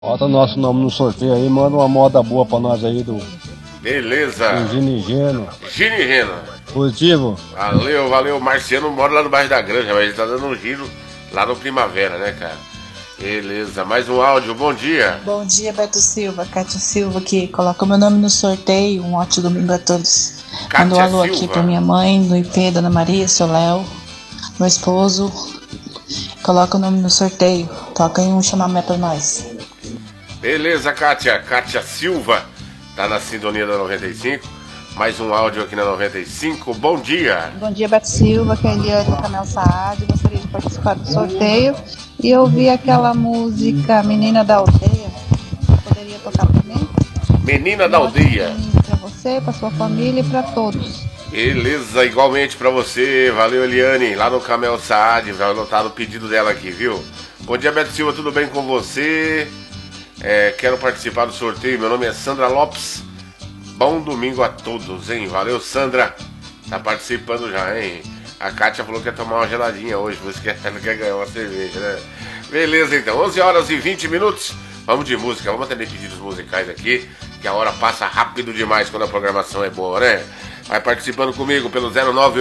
Bota nosso nome no sorteio aí, manda uma moda boa pra nós aí do Beleza. Ginigeno. Ginigeno. Positivo? Valeu, valeu. O Marciano mora lá no bairro da Granja, mas ele tá dando um giro lá no Primavera, né, cara? Beleza, mais um áudio, bom dia. Bom dia, Beto Silva, Cátia Silva aqui. Coloca o meu nome no sorteio. Um ótimo domingo a todos. Manda um alô aqui pra minha mãe, no IP, Dona Maria, seu Léo, meu esposo. Coloca o nome no sorteio. Toca aí um chamamento pra nós. Beleza, Cátia. Cátia Silva tá na sintonia da 95. Mais um áudio aqui na 95. Bom dia. Bom dia, Beto Silva, que é Eliane do Camel Saad. Gostaria de participar do sorteio. E eu vi aquela música Menina da Aldeia. Poderia tocar pra mim? Menina da Aldeia. Pra você, pra sua família e pra todos. Beleza, igualmente pra você. Valeu, Eliane. Lá no Camel Saad. Vai anotar o pedido dela aqui, viu? Bom dia, Beto Silva. Tudo bem com você? Quero participar do sorteio. Meu nome é Sandra Lopes. Bom domingo a todos, hein? Valeu, Sandra. Tá participando já, hein? A Kátia falou que quer tomar uma geladinha hoje, por isso que ela quer ganhar uma cerveja, né? Beleza, então. 11 horas e 20 minutos. Vamos de música. Vamos atender pedidos musicais aqui, que a hora passa rápido demais quando a programação é boa, né? Vai participando comigo pelo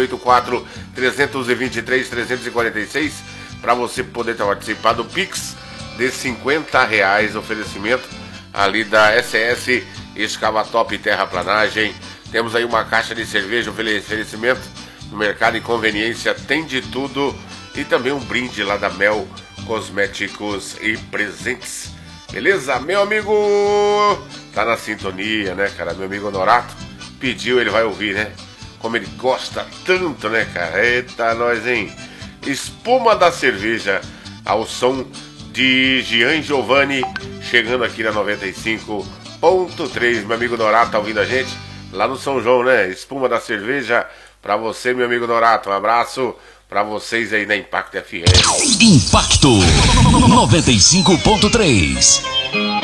0984-323-346 para você poder participar do Pix de R$50, oferecimento ali da SS Escavatop Terraplanagem. Temos aí uma caixa de cerveja, oferecimento no Mercado e Conveniência, tem de tudo. E também um brinde lá da Mel Cosméticos e Presentes. Beleza? Meu amigo tá na sintonia, né, cara? Meu amigo Honorato pediu, ele vai ouvir, né? Como ele gosta tanto, né, cara? Eita, nós, hein? Espuma da cerveja ao som de Gian Giovanni, chegando aqui na 95.3. Meu amigo Norato tá ouvindo a gente lá no São João, né? Espuma da cerveja pra você, meu amigo Norato. Um abraço pra vocês aí na Impacto FM. Impacto 95.3.